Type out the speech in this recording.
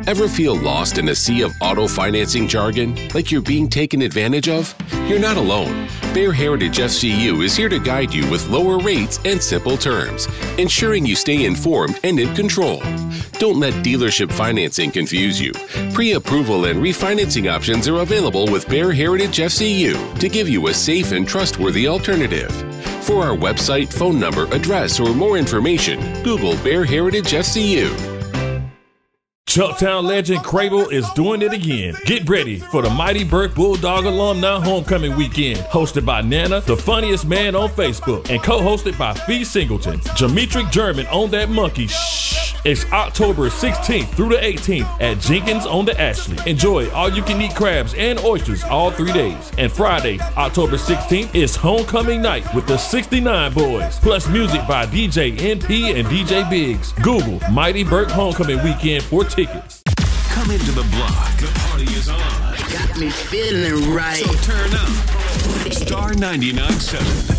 Ever feel lost in a sea of auto financing jargon, like you're being taken advantage of? You're not alone. Bear Heritage FCU is here to guide you with lower rates and simple terms, ensuring you stay informed and in control. Don't let dealership financing confuse you. Pre-approval and refinancing options are available with Bear Heritage FCU to give you a safe and trustworthy alternative. For our website, phone number, address, or more information, Google Bear Heritage FCU. Chucktown legend Crable is doing it again. Get ready for the Mighty Burke Bulldog Alumni Homecoming Weekend, hosted by Nana, the funniest man on Facebook, and co-hosted by Fee Singleton. Jametric German on that monkey. Shh. It's October 16th through the 18th at Jenkins on the Ashley. Enjoy all-you-can-eat crabs and oysters all 3 days. And Friday, October 16th, is homecoming night with the 69 Boys, plus music by DJ NP and DJ Biggs. Google Mighty Burke Homecoming Weekend for tickets. Come into the block. The party is on. Got me feeling right. So turn up. Star 99.7.